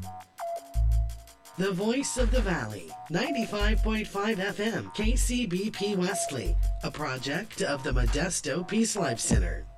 The Voice of the Valley, 95.5 FM, KCBP Wesley, a project of the Modesto Peace Life Center.